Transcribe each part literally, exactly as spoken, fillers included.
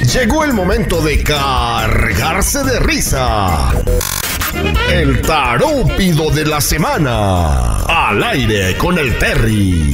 Llegó el momento de cargarse de risa. El tarúpido de la semana. Al aire con el Terry.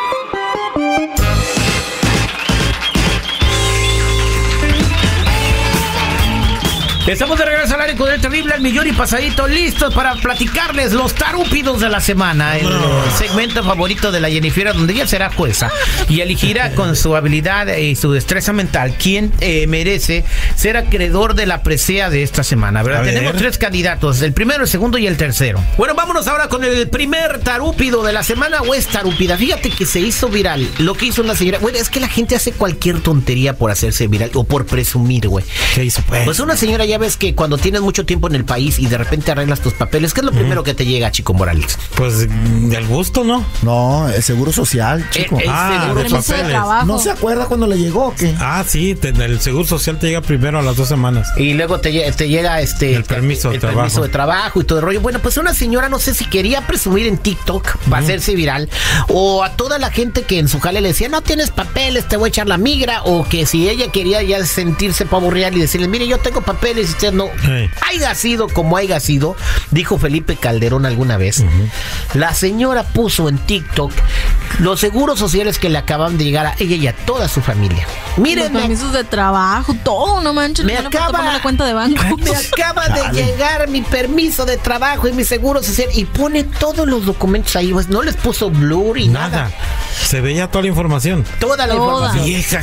Estamos de regreso al aire con el terrible al millón y pasadito, listos para platicarles los tarúpidos de la semana, el segmento favorito de la Jennifer, donde ella será jueza y elegirá con su habilidad y su destreza mental quién eh, merece ser acreedor de la presea de esta semana, ¿verdad? Tenemos tres candidatos, el primero, el segundo y el tercero. Bueno, vámonos ahora con el primer tarúpido de la semana, o es tarúpida. Fíjate que se hizo viral lo que hizo una señora. Bueno, es que la gente hace cualquier tontería por hacerse viral o por presumir, güey. ¿Qué hizo, pues? Pues una señora ya ves que cuando tienes mucho tiempo en el país y de repente arreglas tus papeles, ¿qué es lo primero que te llega, Chico Morales? Pues del gusto, ¿no? No, el seguro social, chico. El, el ah, seguro de social. papeles. ¿No se acuerda cuando le llegó o qué? Ah, sí, te, el seguro social te llega primero a las dos semanas. Y luego te, te llega este el permiso, el de, permiso trabajo. de trabajo y todo el rollo. Bueno, pues una señora, no sé si quería presumir en TikTok para uh-huh. hacerse viral, o a toda la gente que en su jale le decía, no tienes papeles, te voy a echar la migra, o que si ella quería ya sentirse pavo real y decirle, mire, yo tengo papeles y usted no. Hey. Haiga sido como haiga sido, dijo Felipe Calderón alguna vez, uh-huh. la señora puso en TikTok los seguros sociales que le acaban de llegar a ella y a toda su familia. Miren, los permisos de trabajo, todo, no manches, me no acaba la cuenta de banco. Me acaba de llegar mi permiso de trabajo y mi seguro social, y pone todos los documentos ahí, pues no les puso blur y nada. nada. Se veía toda la información. Toda la Toda. información. Vieja.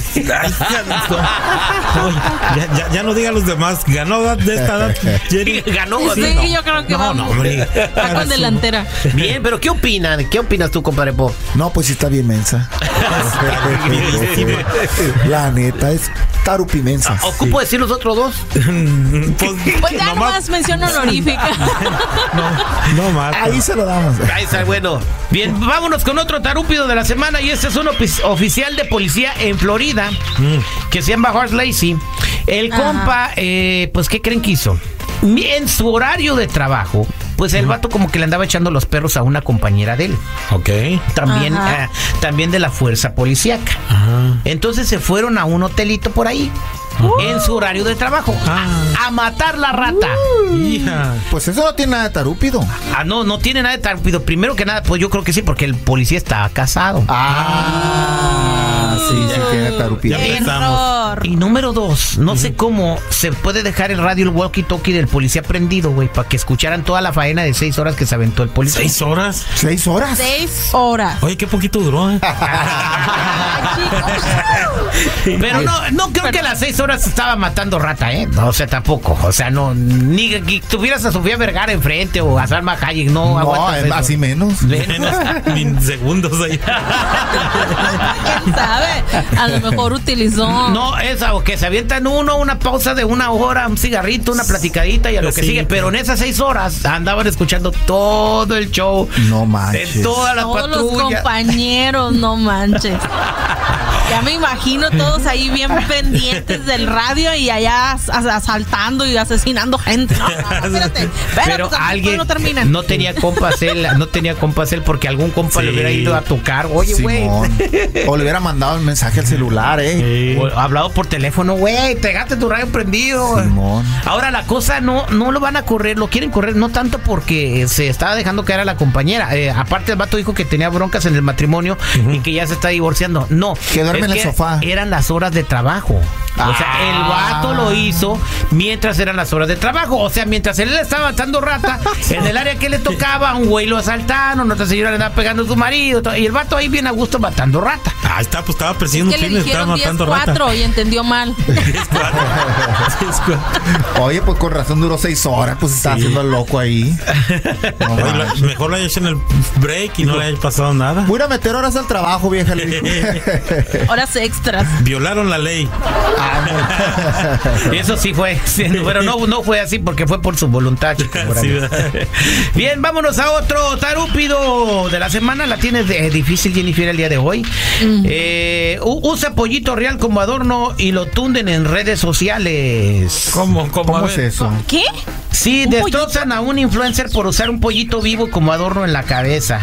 ya, ya, ya no diga a los demás. Ganó de esta edad. Jenny. Ganó. Sí, ¿sí? no. Yo creo que no, vamos. no, hombre. Va con delantera. Bien, pero ¿qué opinan? ¿Qué opinas tú, compadre Pop? No, pues sí está bien mensa. La neta es tarupimensa. Ah, ¿ocupo sí. decir los otros dos? pues, pues ya no más mención honorífica. no, no más. Ahí se lo damos. Ahí está, bueno. Bien, vámonos con otro tarúpido de la semana, y este es un opi- oficial de policía en Florida mm. que se llama Horace Lacey. El Ajá. compa, eh, pues, ¿qué creen que hizo? En su horario de trabajo, pues el vato como que le andaba echando los perros a una compañera de él. Ok. También, eh, también de la fuerza policíaca. Ajá. Entonces se fueron a un hotelito por ahí. Uh. En su horario de trabajo ah. a, a matar la rata. Uh. Hija. Pues eso no tiene nada de tarúpido. Ah, no, no tiene nada de tarúpido. Primero que nada, pues yo creo que sí, porque el policía está casado. Ah, sí, sí tiene tarúpido. Y número dos, no uh-huh. sé cómo se puede dejar el radio, el walkie-talkie del policía prendido, güey, para que escucharan toda la faena de seis horas que se aventó el policía. ¿Seis horas? ¿Seis horas? Seis horas. Oye, qué poquito duró, ¿eh? Pero no, no creo que a las seis horas estaba matando rata, ¿eh? No, o sea, tampoco. O sea, no, ni que tuvieras a Sofía Vergara enfrente o a Salma Hayek, no, no aguantas así eso. menos. Menos, ni segundos ahí. ¿Quién sabe? A lo mejor utilizó. No, esa, o que se avientan uno, una pausa de una hora, un cigarrito, una platicadita y a lo que sí, sigue. Pero en esas seis horas andaban escuchando todo el show. No manches. De toda la Todos patrulla. Los compañeros, no manches. Ya me imagino todos ahí bien pendientes del radio y allá asaltando y asesinando gente. No, no, no, espérate, espérate. Pero pues, alguien no, termina. no tenía compas él, no tenía compas él porque algún compa sí. le hubiera ido a tocar. Oye, güey. O le hubiera mandado el mensaje al celular, eh. Sí. O hablado por teléfono, güey, te dejaste tu radio prendido. Simón. Ahora la cosa no, no lo van a correr, lo quieren correr, no tanto porque se estaba dejando caer a la compañera. Eh, aparte el vato dijo que tenía broncas en el matrimonio uh-huh. y que ya se está divorciando. No. Que duerme en el sofá. Eran las horas de trabajo. Ah. O sea, el vato lo hizo mientras eran las horas de trabajo. O sea, mientras él estaba matando rata, en el área que le tocaba, un güey lo asaltaron, otra señora le andaba pegando a su marido, y el vato ahí bien a gusto matando rata. Ah, está, pues estaba persiguiendo es que un film, estaba matando rata. Y entendió mal. Oye, pues con razón duró seis horas, pues estaba sí. haciendo el loco ahí. No, Oye, la, mejor lo haya hecho en el break y no le haya pasado nada. Voy a meter horas al trabajo, vieja. Horas extras. Violaron la ley. Ah, no. Eso sí fue, sí, pero no, no fue así porque fue por su voluntad, chico. Sí, bien, vámonos a otro tarúpido de la semana. La tienes de, difícil, Jennifer, el día de hoy. Mm. Eh, usa pollito real como adorno y lo tunden en redes sociales. ¿Cómo? ¿Cómo, ¿Cómo es eso? ¿Qué? Sí, ¿Un destrozan a un influencer por usar un pollito vivo como adorno en la cabeza.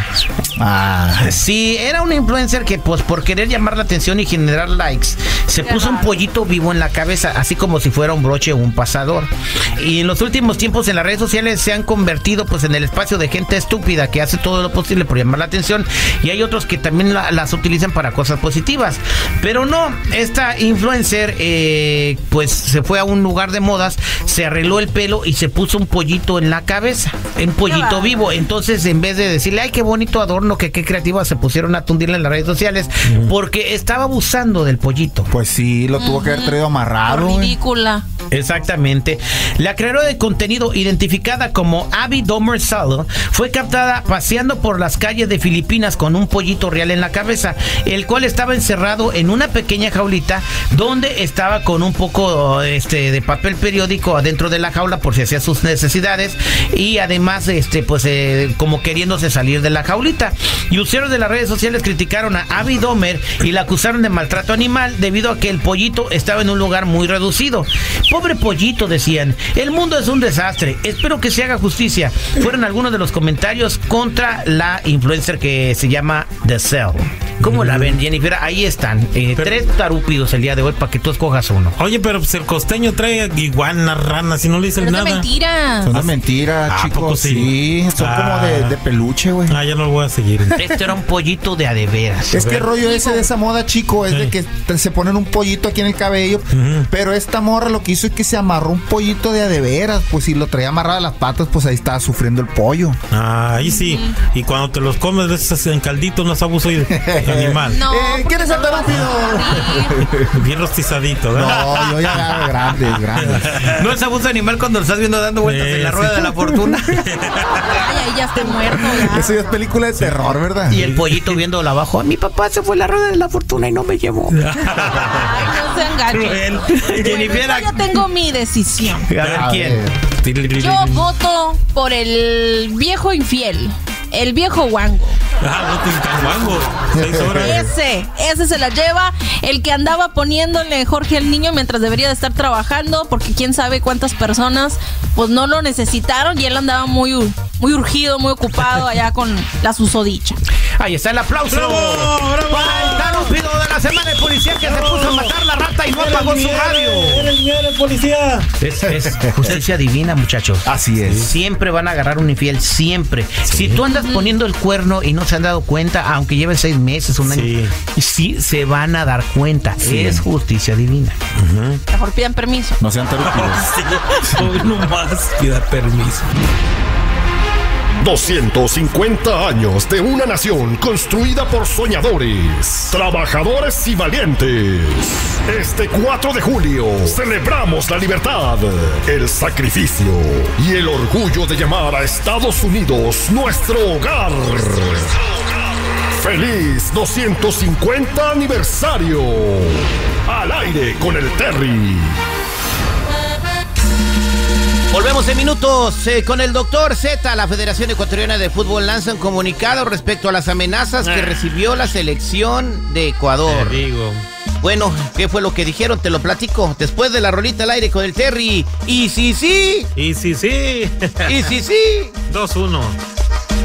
Ah, Sí, era un influencer que pues por querer llamar la atención y generar likes, se Qué puso un raro. pollito vivo en la cabeza, así como si fuera un broche o un pasador. Y en los últimos tiempos en las redes sociales se han convertido pues en el espacio de gente estúpida que hace todo lo posible por llamar la atención, y hay otros que también la- las utilizan para cosas positivas. Pero no, esta influencer eh, pues se fue a un lugar de modas, se arregló el pelo y se puso un pollito en la cabeza, un pollito bárbaro. vivo. Entonces, en vez de decirle, ay, qué bonito adorno, que qué creativa, se pusieron a tundirle en las redes sociales porque estaba abusando del pollito. pues sí, lo tuvo que haber traído amarrado. güey. Ridícula. Exactamente. La creadora de contenido, identificada como Abby Domer Salo, fue captada paseando por las calles de Filipinas con un pollito real en la cabeza, el cual estaba encerrado en una pequeña jaulita donde estaba con un poco este, de papel periódico adentro de la jaula por si hacía sus necesidades, y además este pues eh, como queriéndose salir de la jaulita. Y usuarios de las redes sociales criticaron a Abby Domer y la acusaron de maltrato animal debido a que el pollito estaba en un lugar muy reducido. Pobre pollito, decían. El mundo es un desastre. Espero que se haga justicia. Fueron algunos de los comentarios contra la influencer que se llama The Cell. ¿Cómo la ven, Jennifer? Ahí están. Eh, Pero- tres tarúpidos el día de hoy para que tú escojas uno. Oye, pero pues el costeño trae iguanas, ranas y no le dicen Pero es de nada. mentira. Son de mentira, ¿A poco chicos. sí? Sí, son Ah. como de, de peluche, güey. Ah, ya no lo voy a seguir. Este era un pollito de a de veras. Es que el rollo ese de esa moda, chico, es de Sí. que te- se ponen un pollito aquí en el cabello. Pero esta morra lo que hizo es que se amarró un pollito de a de veras. Pues si lo traía amarrado a las patas, pues ahí estaba sufriendo el pollo. Ah, ahí sí. Y cuando te los comes de esos en caldito, no es abuso de animal. No, Eh, porque ¿quieres no saltar lo vas a morir. Bien rostizadito, ¿verdad? No, yo ya agarro grandes, grandes. No es abuso animal cuando lo estás viendo dando vueltas Sí, en la sí. rueda de la fortuna. Ay, ahí ya estoy muerto. ya. Eso ya es película de terror, ¿verdad? Y el pollito viéndolo abajo. A mi papá se fue a la rueda de la fortuna y no me llevó. Ay, no se engañen. Cruel. Bueno, Jennifer, yo ya tengo mi decisión. a ver A quién. ver. Yo voto por el viejo infiel. El viejo guango. Ah, no te encajuango. Seis horas. Ese, ese se la lleva. El que andaba poniéndole Jorge al niño mientras debería de estar trabajando, porque quién sabe cuántas personas pues no lo necesitaron y él andaba muy, muy urgido, muy ocupado allá con la susodicha. Ahí está el aplauso. ¡Bravo, bravo! Para el tarúpido de la semana, el policía que se puso a matar la rata y no apagó su radio. Eres mío, eres policía. Es, es justicia divina, muchachos. Así es. Siempre van a agarrar un infiel, siempre. Si tú andas poniendo el cuerno y no se han dado cuenta, aunque lleven seis meses, un año, Sí. sí se van a dar cuenta. Sí. Es justicia divina. Mejor pidan permiso. No sean tarúpidos. Hoy nomás pida permiso. doscientos cincuenta años de una nación construida por soñadores, trabajadores y valientes. Este cuatro de julio celebramos la libertad, el sacrificio y el orgullo de llamar a Estados Unidos nuestro hogar. ¡Feliz doscientos cincuenta aniversario! Al aire con el Terry. Volvemos en minutos eh, con el doctor Z. La Federación Ecuatoriana de Fútbol lanza un comunicado respecto a las amenazas que recibió la selección de Ecuador. Te digo. Bueno, ¿qué fue lo que dijeron? Te lo platico después de la rolita al aire con el Terry. Y sí, sí, Y sí, sí. y sí, sí. dos uno.